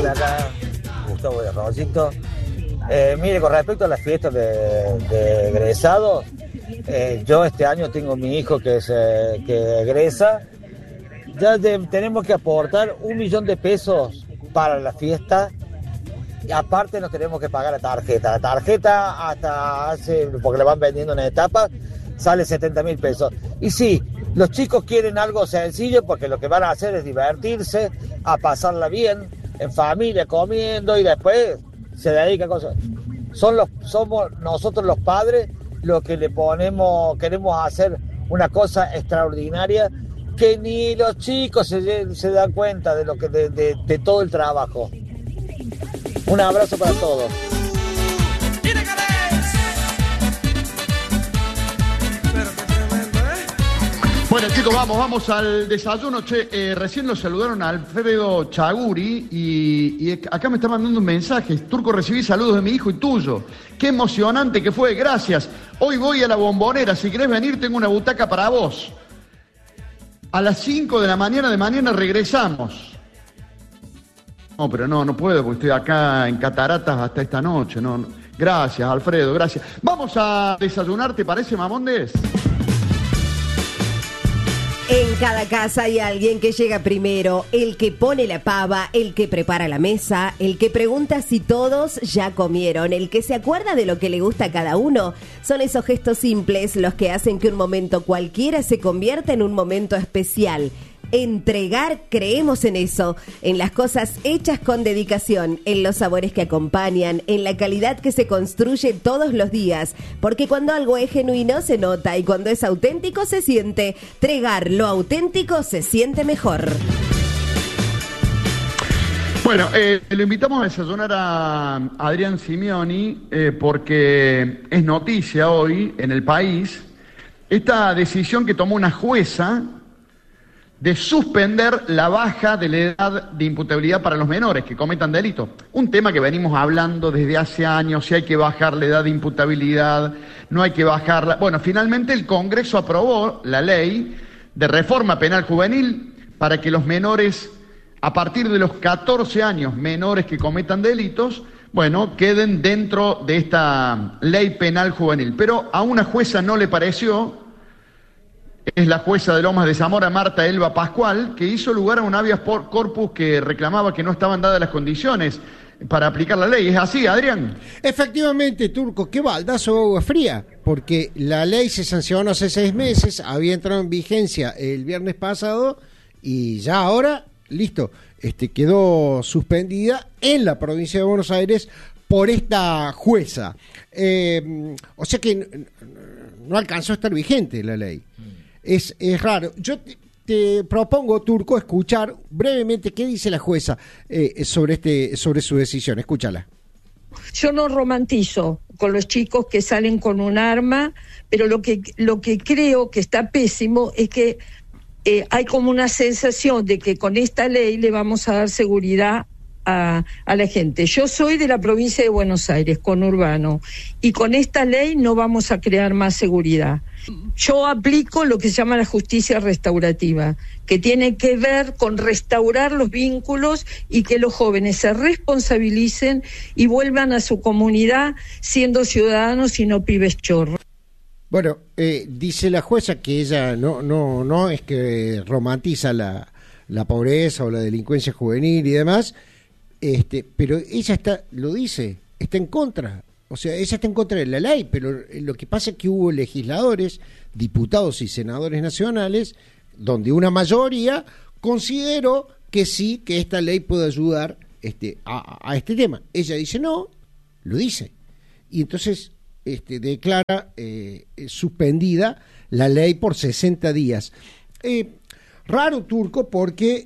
acá, Gustavo de Rosito. Mire, con respecto a las fiestas de egresados, yo este año tengo mi hijo que egresa. Ya tenemos que aportar 1 millón de pesos para la fiesta. Y aparte nos tenemos que pagar la tarjeta. La tarjeta porque la van vendiendo en etapas, sale 70.000 pesos. Y sí, los chicos quieren algo sencillo porque lo que van a hacer es divertirse, a pasarla bien, en familia, comiendo, y después se dedica a cosas. Somos nosotros los padres los que queremos hacer una cosa extraordinaria que ni los chicos se dan cuenta de todo el trabajo. Un abrazo para todos. Bueno, chicos, vamos al desayuno. Recién lo saludaron a Alfredo Chaguri y acá me está mandando un mensaje. Turco, recibí saludos de mi hijo y tuyo. Qué emocionante que fue, gracias. Hoy voy a la Bombonera, si querés venir tengo una butaca para vos. A las 5 de la mañana regresamos. No, pero no puedo porque estoy acá en Cataratas hasta esta noche. No. Gracias, Alfredo, gracias. Vamos a desayunar, ¿te parece, Mamondes? En cada casa hay alguien que llega primero, el que pone la pava, el que prepara la mesa, el que pregunta si todos ya comieron, el que se acuerda de lo que le gusta a cada uno. Son esos gestos simples los que hacen que un momento cualquiera se convierta en un momento especial. Entregar, creemos en eso, en las cosas hechas con dedicación, en los sabores que acompañan, en la calidad que se construye todos los días, porque cuando algo es genuino se nota y cuando es auténtico se siente. Tregar lo auténtico se siente mejor. Bueno, lo invitamos a desayunar a Adrián Simioni porque es noticia hoy en el país esta decisión que tomó una jueza de suspender la baja de la edad de imputabilidad para los menores que cometan delitos. Un tema que venimos hablando desde hace años, si hay que bajar la edad de imputabilidad, no hay que bajarla. Bueno, finalmente el Congreso aprobó la ley de reforma penal juvenil para que los menores, a partir de los 14 años, menores que cometan delitos, bueno, queden dentro de esta ley penal juvenil. Pero a una jueza no le pareció. Es la jueza de Lomas de Zamora, Marta Elba Pascual, que hizo lugar a un habeas corpus que reclamaba que no estaban dadas las condiciones para aplicar la ley. ¿Es así, Adrián? Efectivamente, Turco, qué baldazo de agua fría, porque la ley se sancionó hace 6 meses, había entrado en vigencia el viernes pasado y ya ahora, listo, quedó suspendida en la provincia de Buenos Aires por esta jueza. O sea que no alcanzó a estar vigente la ley. Es raro. Yo te propongo, Turco, escuchar brevemente qué dice la jueza sobre su decisión. Escúchala. Yo no romantizo con los chicos que salen con un arma, pero lo que creo que está pésimo es que hay como una sensación de que con esta ley le vamos a dar seguridad a la gente. Yo soy de la provincia de Buenos Aires, conurbano, y con esta ley no vamos a crear más seguridad. Yo aplico lo que se llama la justicia restaurativa, que tiene que ver con restaurar los vínculos y que los jóvenes se responsabilicen y vuelvan a su comunidad siendo ciudadanos y no pibes chorros. Bueno, dice la jueza que ella no es que romantiza la pobreza o la delincuencia juvenil y demás, pero ella lo dice, está en contra. O sea, ella está en contra de la ley, pero lo que pasa es que hubo legisladores, diputados y senadores nacionales, donde una mayoría consideró que sí, que esta ley puede ayudar a este tema. Ella dice no, lo dice. Y entonces declara suspendida la ley por 60 días. Raro, Turco, porque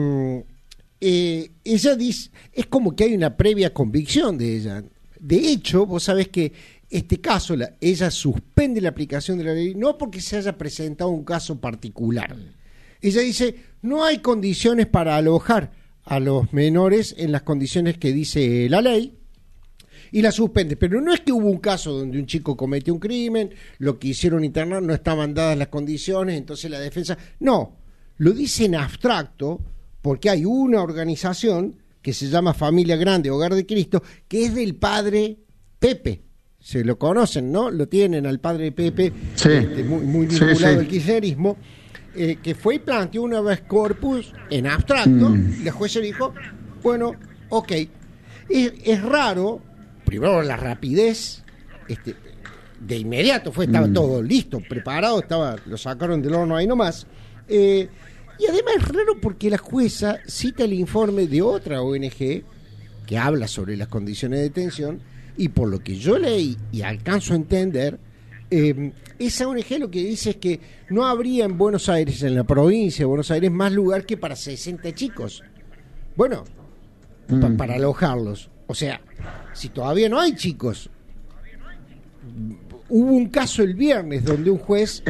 ella dice, es como que hay una previa convicción de ella. De hecho, vos sabés que este caso, ella suspende la aplicación de la ley, no porque se haya presentado un caso particular. Ella dice, no hay condiciones para alojar a los menores en las condiciones que dice la ley, y la suspende. Pero no es que hubo un caso donde un chico cometió un crimen, lo que hicieron internar, no estaban dadas las condiciones, entonces la defensa... No, lo dice en abstracto, porque hay una organización que se llama Familia Grande, Hogar de Cristo, que es del padre Pepe. Se lo conocen, ¿no? Lo tienen al padre Pepe, sí. Muy vinculado al kirchnerismo, que fue y planteó una vez corpus en abstracto, y la jueza dijo, bueno, ok, es raro, primero la rapidez, de inmediato estaba todo listo, preparado, lo sacaron del horno ahí nomás, y además es raro porque la jueza cita el informe de otra ONG que habla sobre las condiciones de detención, y por lo que yo leí y alcanzo a entender, esa ONG lo que dice es que no habría en Buenos Aires, en la provincia de Buenos Aires, más lugar que para 60 chicos. Bueno, para alojarlos. O sea, si todavía no hay chicos. Hubo un caso el viernes donde un juez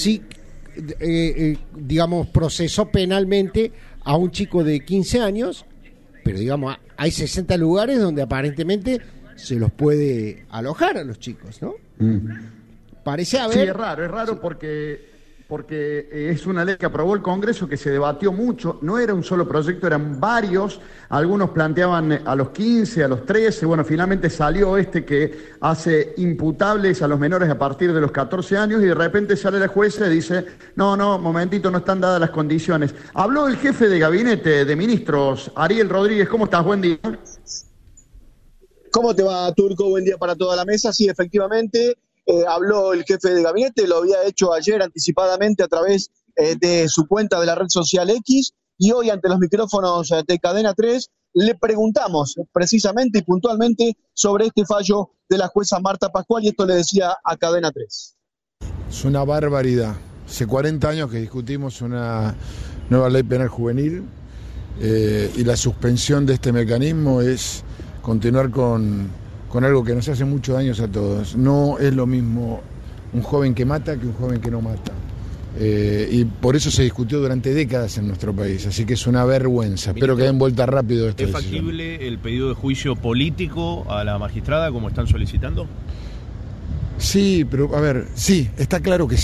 procesó penalmente a un chico de 15 años, pero digamos, hay 60 lugares donde aparentemente se los puede alojar a los chicos, ¿no? Parece haber... Sí, es raro porque es una ley que aprobó el Congreso, que se debatió mucho, no era un solo proyecto, eran varios, algunos planteaban a los 15, a los 13, bueno, finalmente salió que hace imputables a los menores a partir de los 14 años, y de repente sale la jueza y dice, no, momentito, no están dadas las condiciones. Habló el jefe de gabinete de ministros, Ariel Rodríguez. ¿Cómo estás? Buen día. ¿Cómo te va, Turco? Buen día para toda la mesa. Sí, efectivamente, habló el jefe de gabinete, lo había hecho ayer anticipadamente a través de su cuenta de la red social X, y hoy ante los micrófonos de Cadena 3 le preguntamos precisamente y puntualmente sobre este fallo de la jueza Marta Pascual, y esto le decía a Cadena 3. Es una barbaridad. Hace 40 años que discutimos una nueva ley penal juvenil, y la suspensión de este mecanismo es continuar con algo que nos hace muchos daños a todos. No es lo mismo un joven que mata que un joven que no mata. Y por eso se discutió durante décadas en nuestro país. Así que es una vergüenza. Espero que den vuelta rápido esta decisión. decisión. ¿Es factible el pedido de juicio político a la magistrada como están solicitando? Sí, pero a ver, sí, está claro que sí.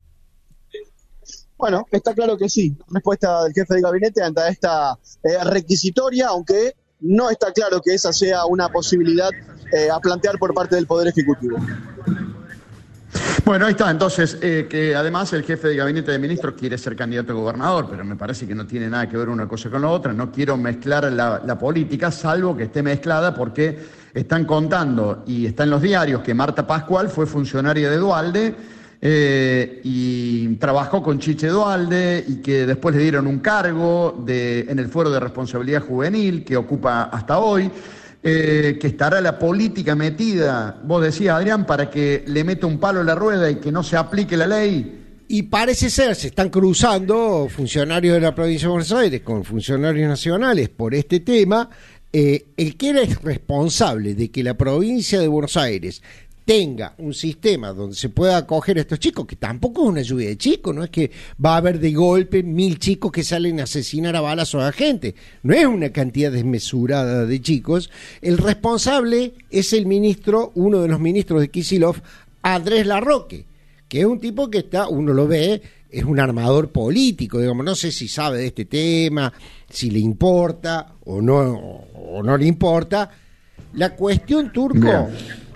Bueno, está claro que sí. Respuesta del jefe de gabinete ante esta requisitoria, aunque no está claro que esa sea una posibilidad a plantear por parte del Poder Ejecutivo. Bueno, ahí está, entonces, que además el jefe de gabinete de ministros quiere ser candidato a gobernador, pero me parece que no tiene nada que ver una cosa con la otra. No quiero mezclar la política, salvo que esté mezclada, porque están contando y está en los diarios que Marta Pascual fue funcionaria de Duhalde y trabajó con Chiche Duhalde, y que después le dieron un cargo en el Fuero de Responsabilidad Juvenil que ocupa hasta hoy. Que estará la política metida, vos decías, Adrián, para que le meta un palo a la rueda y que no se aplique la ley. Y parece ser, se están cruzando funcionarios de la provincia de Buenos Aires con funcionarios nacionales por este tema. El que era responsable de que la provincia de Buenos Aires tenga un sistema donde se pueda acoger a estos chicos, que tampoco es una lluvia de chicos, no es que va a haber de golpe 1000 chicos que salen a asesinar a balazos a gente, no es una cantidad desmesurada de chicos. El responsable es el ministro, uno de los ministros de Kicillof, Andrés Larroque, que es un tipo que uno lo ve, es un armador político, digamos, no sé si sabe de este tema, si le importa o no le importa. La cuestión, Turco,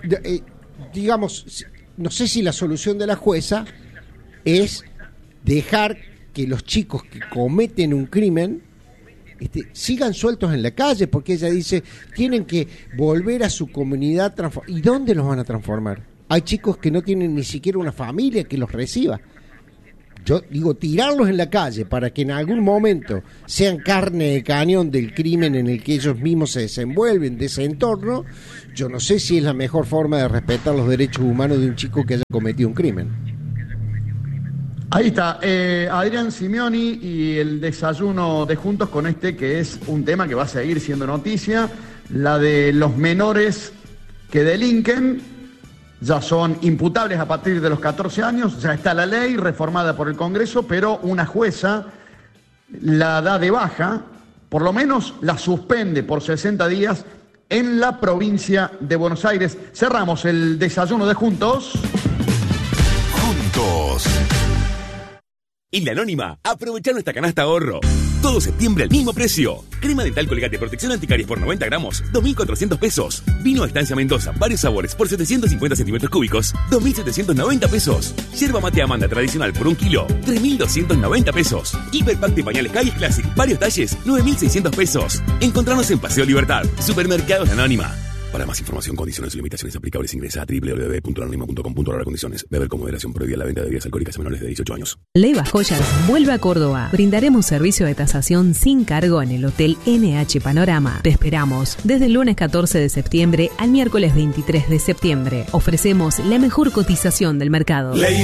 digamos, no sé si la solución de la jueza es dejar que los chicos que cometen un crimen sigan sueltos en la calle, porque ella dice, tienen que volver a su comunidad. ¿Y dónde los van a transformar? Hay chicos que no tienen ni siquiera una familia que los reciba. Yo digo, tirarlos en la calle para que en algún momento sean carne de cañón del crimen en el que ellos mismos se desenvuelven, de ese entorno, yo no sé si es la mejor forma de respetar los derechos humanos de un chico que haya cometido un crimen. Ahí está, Adrián Simioni y el desayuno de Juntos con que es un tema que va a seguir siendo noticia, la de los menores que delinquen. Ya son imputables a partir de los 14 años, ya está la ley reformada por el Congreso, pero una jueza la da de baja, por lo menos la suspende por 60 días en la provincia de Buenos Aires. Cerramos el desayuno de Juntos. Juntos. En La Anónima, aprovechá nuestra canasta ahorro. Todo septiembre al mismo precio. Crema dental Colgate Protección Anticaries por 90 gramos, 2.400 pesos. Vino Estancia Mendoza, varios sabores por 750 centímetros cúbicos, 2.790 pesos. Yerba mate Amanda tradicional por 1 kilo, 3.290 pesos. Hiperpack de pañales Calles Classic, varios talles, 9.600 pesos. Encontrarnos en Paseo Libertad, Supermercados La Anónima. Para más información, condiciones y limitaciones aplicables, ingresa a www.lanonima.com.ar. Condiciones. Beber con moderación. Prohibida la venta de bebidas alcohólicas a menores de 18 años. Leyva Joyas vuelve a Córdoba. Brindaremos servicio de tasación sin cargo en el Hotel NH Panorama. Te esperamos desde el lunes 14 de septiembre al miércoles 23 de septiembre. Ofrecemos la mejor cotización del mercado.